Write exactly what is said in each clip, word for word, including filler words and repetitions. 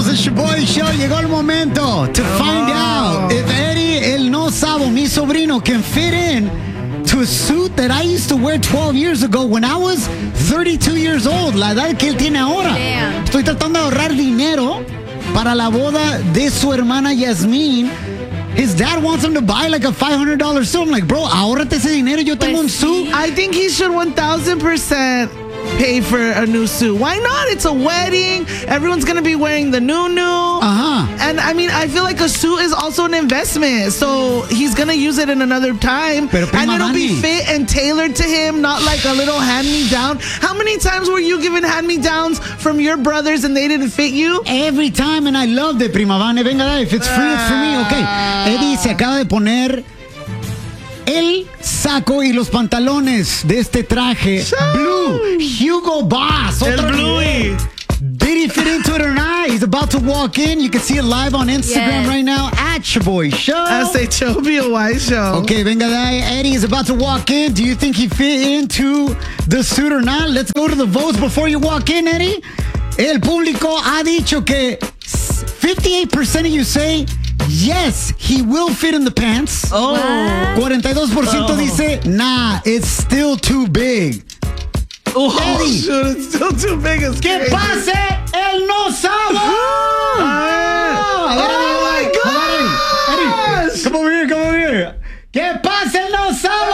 it's your boy show. Llegó el momento to find out if Eddie, el no sabo, mi sobrino, can fit in to a suit that I used to wear twelve years ago when I was thirty-two years old. La edad que él tiene ahora. Damn. Estoy tratando de ahorrar dinero para la boda de su hermana Yasmín. His dad wants him to buy like a five hundred dollars suit. I'm like, bro, ahórrate ese dinero. Yo tengo un suit. I think he should one thousand percent pay for a new suit. Why not? It's a wedding. Everyone's going to be wearing the new new. Uh-huh. And I mean, I feel like a suit is also an investment. So he's going to use it in another time. Pero and it'll Vani. be fit and tailored to him, not like a little hand-me-down. How many times were you given hand-me-downs from your brothers and they didn't fit you? Every time, and I loved it, Prima Vane. Venga, if it's free, it's for me. Okay. Eddie se acaba de poner el saco y los pantalones de este traje blue. Hugo Boss. El Otro Bluey. Did he fit into it or not? He's about to walk in. You can see it live on Instagram Yes. right now at your boy show. S H O B O Y show. Okay, venga, de Eddie is about to walk in. Do you think he fit into the suit or not? Let's go to the votes before you walk in, Eddie. El público ha dicho que fifty-eight percent of you say yes, he will fit in the pants. Oh. forty-two percent Oh. dice, nah, it's still too big. Oh, Eddie. shoot, it's still too big. It's ¡Que crazy. pase el no sabo! Oh, my gosh! Eddie, come over here, come over here. ¡Que pase el no sabo!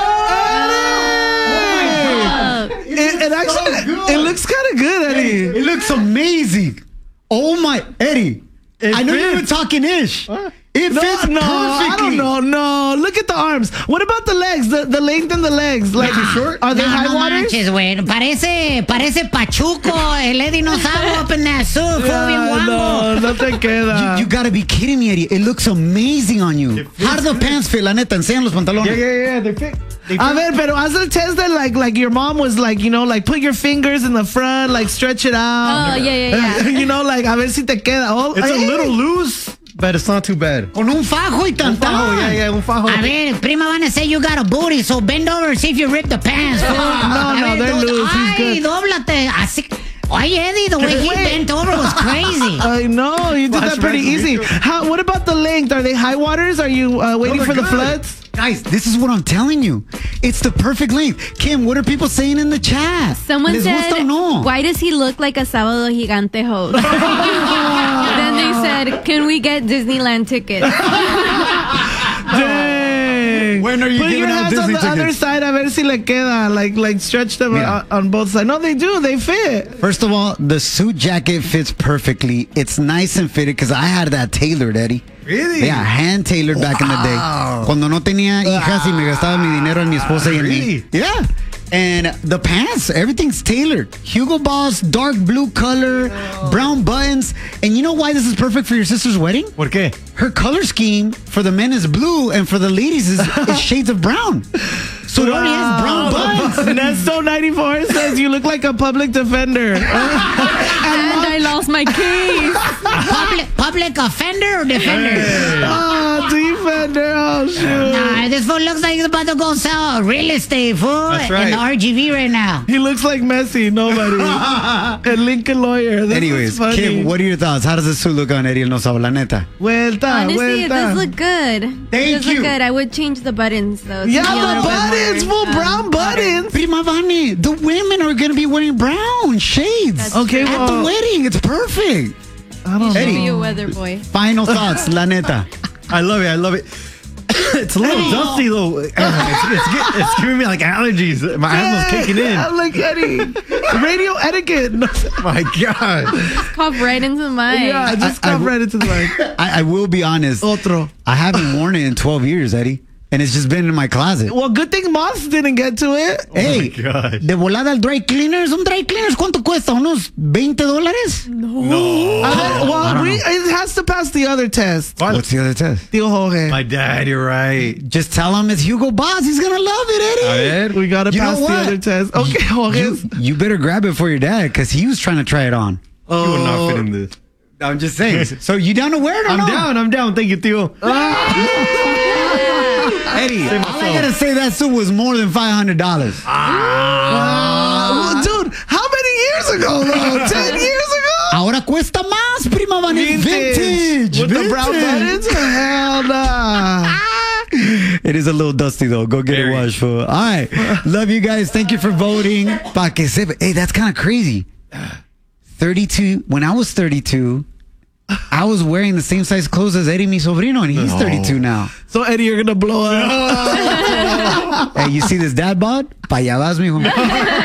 It, it actually, so good. it looks kind of good, Eddie. It looks amazing. Oh my, Eddie. It I know fits. you were talking ish. It No, fits no, I perfectly. don't know. No, look at the arms. What about the legs? The, the length in the legs. Like, short? are they No, high no waters? manches, güey. Parece, parece Pachuco. El Eddie no sabe up in that suit. Fue bien Ah, guango. no, no te queda. You, you gotta be kidding me, Eddie. It looks amazing on you. How do the pants fit? La neta, enseñan los pantalones. Yeah, yeah, yeah. They fit. They A fit. ver, pero haz el test that like like your mom was like, you know, like put your fingers in the front, like stretch it out. Oh, yeah, yeah, yeah. You know, like a ver si te queda. Oh, It's a hey. little loose, but it's not too bad. Con un fajo y Un fajo, tantán. yeah, yeah, un fajo. A ver, Prima Vane say you got a booty, so bend over and see if you rip the pants. Come on. No, A no, ver, they're do- loose. He's Ay, good. dóblate. Así. Oye, Eddie, the way he Wait. bent over was crazy. I know, you did that pretty easy. How, what about the length? Are they high waters? Are you uh, waiting Those for are the good. floods? Guys, this is what I'm telling you. It's the perfect length. Kim, what are people saying in the chat? Someone Les said, gusta o no? why does he look like a Sábado Gigante host? Then they said, can we get Disneyland tickets? Dang. When are you Put giving your out hands on Disney the other tickets? side, a ver si le queda. Like, like stretch them Yeah. on, on both sides. No, they do. They fit. First of all, the suit jacket fits perfectly. It's nice and fitted because I had that tailored, Eddie. Really? Yeah, hand tailored back in the day. Cuando no tenía hijas y me gastaba mi dinero en mi esposa y en mí. Really? Yeah. And the pants, everything's tailored. Hugo Boss, dark blue color, brown buttons. And you know why this is perfect for your sister's wedding? ¿Por qué? Her color scheme for the men is blue and for the ladies is, is shades of brown. So it already has brown buttons. Nesto ninety-four says you look like a public defender. And I lost my keys. Public, public offender or defender? Oh, defender. Oh, shoot. Nah, this fool looks like he's about to go sell real estate, fool. That's In right. the R G V right now. He looks like Messi. Nobody. A Lincoln lawyer. This Anyways, is funny. Kim, what are your thoughts? How does this suit look on Eddie El No Sabo, la neta? Vuelta, Honestly, it vuelta. does look good. Thank it does you. look good. I would change the buttons, though. to Yeah, be a the little bit buttons. more, Full um, brown buttons. Prima Vane, the women are going to be wearing brown shades. That's Okay, At well, the wedding, it's perfect. I don't Should Eddie. be a weather boy. Final thoughts, la neta. I love it. I love it. It's a little dusty though. It's, it's, get- it's giving me like allergies. My asthma's kicking in. I'm like Eddie. Radio etiquette. No, My God. Cough right into the mic. yeah, just I- I come w- right into the mic. I, I will be honest. Otro. I haven't worn it in twelve years, Eddie. And it's just been in my closet. Well, good thing Moss didn't get to it. Hey, my God. de volada al dry cleaners. Un dry cleaners, ¿cuánto cuesta? ¿Unos veinte dólares? No. Uh, well, don't we, know. it has to pass the other test. What's the other test? Tío Jorge. My dad, you're right. Just tell him it's Hugo Boss. He's going to love it, Eddie. A ver. We gotta You know pass the what? other test. Okay, Jorge. You, you better grab it for your dad because he was trying to try it on. You will not fit in this. I'm just saying. So you down to wear it or I'm no? down. I'm down. Thank you, Tío. Eddie, Say all I myself. gotta say that suit was more than five hundred dollars. Uh, dude, how many years ago, though? Ten years ago? Ahora cuesta más, Prima Vanessa. Vintage. With the brown buttons? Hell nah. It is a little dusty though. Go get Very. it washed, fool. All right. Love you guys. Thank you for voting. Pa que sepa. Hey, that's kind of crazy. thirty-two. When I was thirty-two, I was wearing the same size clothes as Eddie, mi sobrino, and he's thirty-two now. So, Eddie, you're going to blow up. Hey, you see this dad bod? Pa allá vas, mijo.